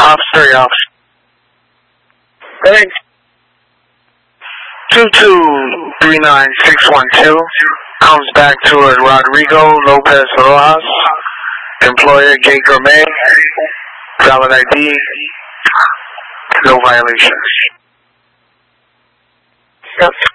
Officer, officer. Thanks. 2239612 comes back toward Rodrigo Lopez Rojas, employer Gay Gourmet, valid ID, no violations. Yep.